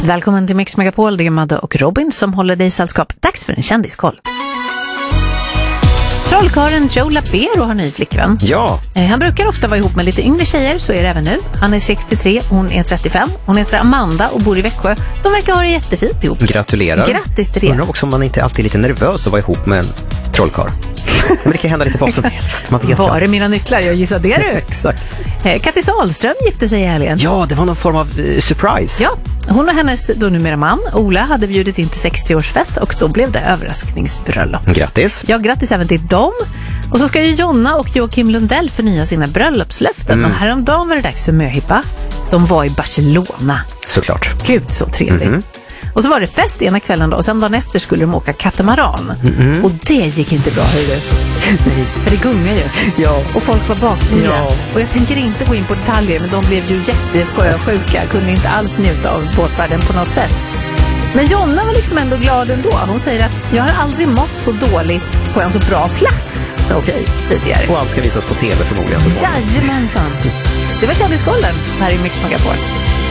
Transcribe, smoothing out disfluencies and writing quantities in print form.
Välkommen till Mix Megapol, det är Madde och Robin som håller dig i sällskap. Dags för en kändiskoll. Trollkarlen Joe Labero har ny flickvän. Ja. Han brukar ofta vara ihop med lite yngre tjejer, så är det även nu. Han är 63, hon är 35. Hon heter Amanda och bor i Växjö. De verkar ha det jättefint ihop. Gratulerar. Grattis till det. Undrar också om man inte alltid är lite nervös att vara ihop med en trollkarl. Men det kan hända lite vad som helst. Man vet var är mina nycklar? Jag gissar det du. Exakt. Kattis Sahlström gifte sig i helgen. Ja, det var någon form av surprise. Ja, hon och hennes då numera man, Ola, hade bjudit in till 60-årsfest och då blev det överraskningsbröllop. Grattis. Ja, grattis även till dem. Och så ska ju Jonna och Joakim Lundell förnya sina bröllopslöften. Och häromdagen var det dags för möhippa. De var i Barcelona. Såklart. Gud, så trevligt. Och så var det fest ena kvällen då, och sen dagen efter skulle de åka katamaran. Och det gick inte bra, hörru. För det gungar ju. Ja. Och folk var bakfulla. Ja. Och jag tänker inte gå in på detaljer, men de blev ju jättesjuka. Kunde inte alls njuta av båtfärden på något sätt. Men Jonna var liksom ändå glad ändå. Hon säger att jag har aldrig mått så dåligt på en så bra plats. Okej, tidigare. Och allt ska visas på tv förmodligen. Jajamensan. Det var kändiskollen här i Mix Megapol.